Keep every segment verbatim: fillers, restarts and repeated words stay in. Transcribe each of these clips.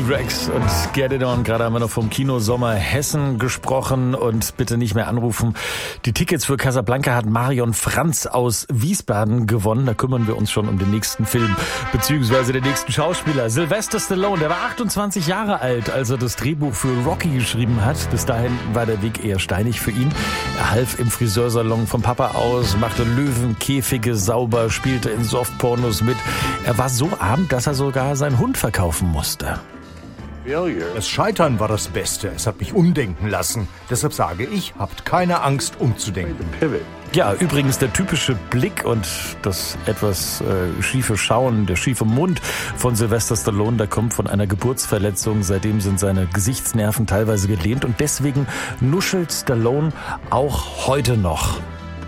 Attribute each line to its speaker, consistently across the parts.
Speaker 1: T-Rex und Get It On. Gerade haben wir noch vom Kinosommer Hessen gesprochen und bitte nicht mehr anrufen. Die Tickets für Casablanca hat Marion Franz aus Wiesbaden gewonnen. Da kümmern wir uns schon um den nächsten Film beziehungsweise den nächsten Schauspieler. Sylvester Stallone, der war achtundzwanzig Jahre alt, als er das Drehbuch für Rocky geschrieben hat. Bis dahin war der Weg eher steinig für ihn. Er half im Friseursalon vom Papa aus, machte Löwenkäfige sauber, spielte in Softpornos mit. Er war so arm, dass er sogar seinen Hund verkaufen musste.
Speaker 2: Das Scheitern war das Beste. Es hat mich umdenken lassen. Deshalb sage ich, habt keine Angst, umzudenken.
Speaker 1: Ja, übrigens der typische Blick und das etwas äh, schiefe Schauen, der schiefe Mund von Sylvester Stallone, der kommt von einer Geburtsverletzung. Seitdem sind seine Gesichtsnerven teilweise gelähmt und deswegen nuschelt Stallone auch heute noch.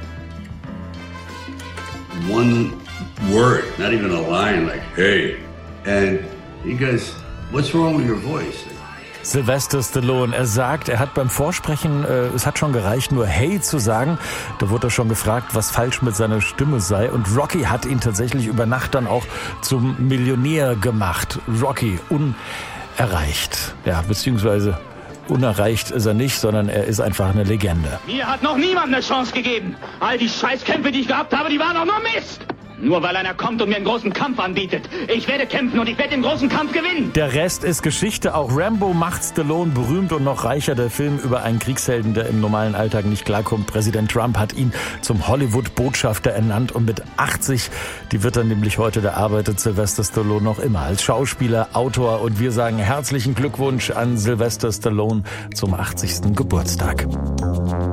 Speaker 3: One word, not even a line, like, hey. And he goes, what's wrong with your voice?
Speaker 1: Sylvester Stallone, er sagt, er hat beim Vorsprechen, äh, es hat schon gereicht, nur hey zu sagen. Da wurde er schon gefragt, was falsch mit seiner Stimme sei. Und Rocky hat ihn tatsächlich über Nacht dann auch zum Millionär gemacht. Rocky, unerreicht. Ja, beziehungsweise unerreicht ist er nicht, sondern er ist einfach eine Legende.
Speaker 4: Mir hat noch niemand eine Chance gegeben. All die Scheißkämpfe, die ich gehabt habe, die waren doch nur Mist. Nur weil einer kommt und mir einen großen Kampf anbietet. Ich werde kämpfen und ich werde den großen Kampf gewinnen.
Speaker 1: Der Rest ist Geschichte. Auch Rambo macht Stallone berühmt und noch reicher. Der Film über einen Kriegshelden, der im normalen Alltag nicht klarkommt. Präsident Trump hat ihn zum Hollywood-Botschafter ernannt. Und mit achtzig, die wird er nämlich heute, da arbeitet Sylvester Stallone noch immer als Schauspieler, Autor. Und wir sagen herzlichen Glückwunsch an Sylvester Stallone zum achtzigsten Geburtstag.